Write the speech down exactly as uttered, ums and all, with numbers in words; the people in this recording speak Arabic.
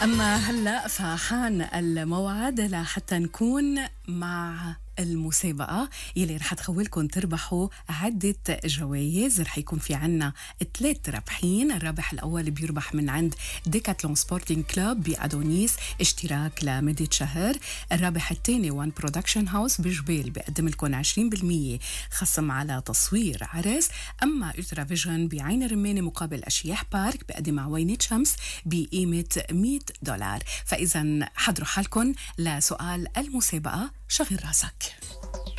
أما هلأ فحان الموعد لحتى نكون مع المسابقة يلي رح تخولكم تربحوا عدة جوائز. رح يكون في عنا ثلاث رابحين. الرابح الأول بيربح من عند ديكاتلون سبورتينج كلوب بأدونيس اشتراك لمدة شهر. الرابح الثاني وان برودكشن هاوس بجبيل بيقدم لكم عشرين بالمية خصم على تصوير عرس. أما ألترا فيجن بعين الرمانة مقابل أشياح بارك بيقدم عوينة شمس بقيمة مية دولار. فإذا حضروا حالكم لسؤال المسابقة، شغل راسك.